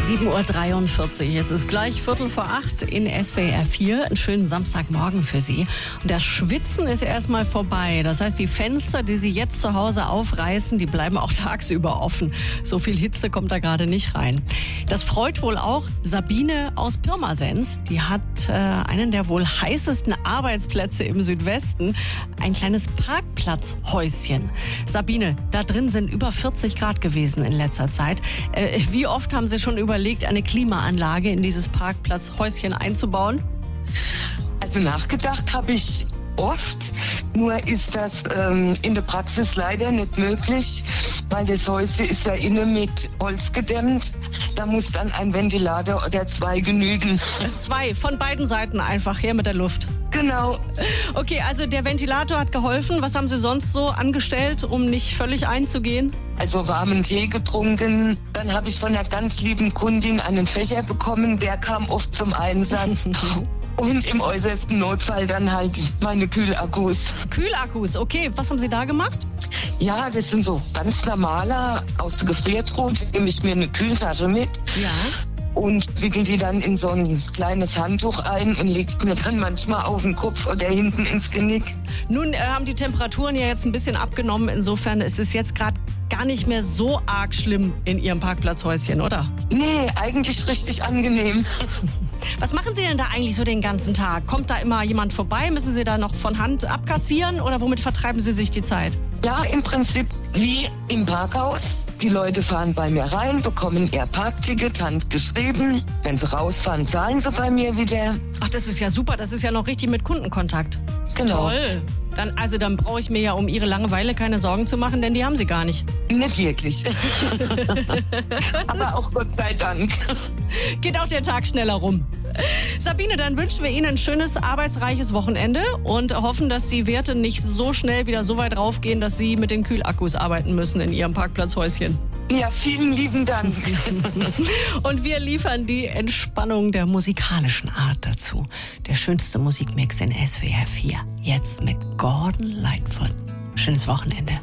7:43 Uhr. Es ist gleich 7:45 in SWR 4. Einen schönen Samstagmorgen für Sie. Und das Schwitzen ist erstmal vorbei. Das heißt, die Fenster, die Sie jetzt zu Hause aufreißen, die bleiben auch tagsüber offen. So viel Hitze kommt da gerade nicht rein. Das freut wohl auch Sabine aus Pirmasens. Die hat einen der wohl heißesten Arbeitsplätze im Südwesten. Ein kleines Parkplatzhäuschen. Sabine, da drin sind über 40 Grad gewesen in letzter Zeit. Wie oft haben Sie schon überlegt, eine Klimaanlage in dieses Parkplatzhäuschen einzubauen? Also nachgedacht habe ich oft, nur ist das in der Praxis leider nicht möglich, weil das Häuschen ist ja innen mit Holz gedämmt. Da muss dann ein Ventilator oder zwei genügen. Zwei, von beiden Seiten einfach her mit der Luft. Genau. Okay, also der Ventilator hat geholfen. Was haben Sie sonst so angestellt, um nicht völlig einzugehen? Also warmen Tee getrunken. Dann habe ich von einer ganz lieben Kundin einen Fächer bekommen, der kam oft zum Einsatz. Und im äußersten Notfall dann halt meine Kühlakkus. Kühlakkus, okay. Was haben Sie da gemacht? Ja, das sind so ganz normaler aus der Gefriertruhe. Nehme ich mir eine Kühltasche mit. Ja. Und wickel die dann in so ein kleines Handtuch ein und legt mir dann manchmal auf den Kopf oder hinten ins Genick. Nun haben die Temperaturen ja jetzt ein bisschen abgenommen. Insofern ist es jetzt gerade gar nicht mehr so arg schlimm in Ihrem Parkplatzhäuschen, oder? Nee, eigentlich richtig angenehm. Was machen Sie denn da eigentlich so den ganzen Tag? Kommt da immer jemand vorbei? Müssen Sie da noch von Hand abkassieren oder womit vertreiben Sie sich die Zeit? Ja, im Prinzip wie im Parkhaus. Die Leute fahren bei mir rein, bekommen ihr Parkticket handgeschrieben. Wenn sie rausfahren, zahlen sie bei mir wieder. Ach, das ist ja super. Das ist ja noch richtig mit Kundenkontakt. Genau. Toll. Dann brauche ich mir ja um Ihre Langeweile keine Sorgen zu machen, denn die haben Sie gar nicht. Nicht wirklich. Aber auch Gott sei Dank. Geht auch der Tag schneller rum. Sabine, dann wünschen wir Ihnen ein schönes, arbeitsreiches Wochenende und hoffen, dass die Werte nicht so schnell wieder so weit raufgehen, dass Sie mit den Kühlakkus arbeiten müssen in Ihrem Parkplatzhäuschen. Ja, vielen lieben Dank. Und wir liefern die Entspannung der musikalischen Art dazu. Der schönste Musikmix in SWR 4. Jetzt mit Gordon Lightfoot. Schönes Wochenende.